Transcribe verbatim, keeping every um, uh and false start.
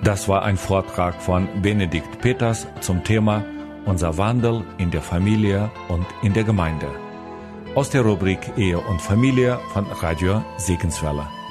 Das war ein Vortrag von Benedikt Peters zum Thema Unser Wandel in der Familie und in der Gemeinde aus der Rubrik Ehe und Familie von Radio Segenswelle.